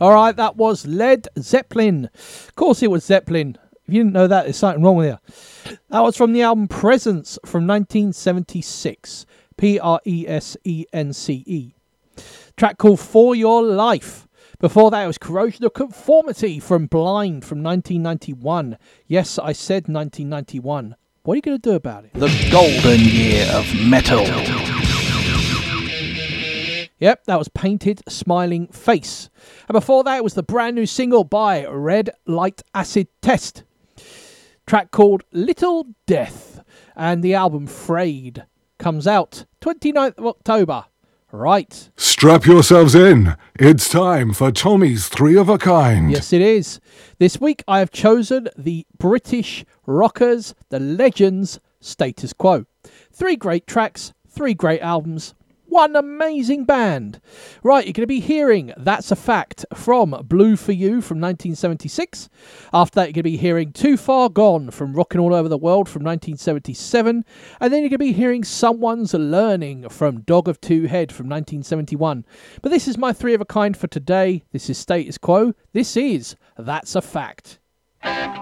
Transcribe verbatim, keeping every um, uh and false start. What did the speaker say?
All right, that was Led Zeppelin. Of course it was Zeppelin. If you didn't know that, there's something wrong with you. That was from the album Presence from nineteen seventy-six. P R E S E N C E. Track called For Your Life. Before that, it was Corrosion of Conformity from Blind from nineteen ninety-one. Yes, I said nineteen ninety-one. What are you going to do about it? The golden year of metal. Yep, that was Painted Smiling Face. And before that, it was the brand new single by Red Light Acid Test. Track called Little Death. And the album Frayed comes out twenty-ninth of October. Right. Strap yourselves in. It's time for Tommy's Three of a Kind. Yes, it is. This week I have chosen the British rockers, the legends, Status Quo. Three great tracks, three great albums, one amazing band. Right, you're going to be hearing That's a Fact from Blue for You from nineteen seventy-six. After that, you're going to be hearing Too Far Gone from Rockin' All Over the World from nineteen seventy-seven. And then you're going to be hearing Someone's Learning from Dog of Two Head from nineteen seventy-one. But this is my three of a kind for today. This is Status Quo. This is That's a Fact.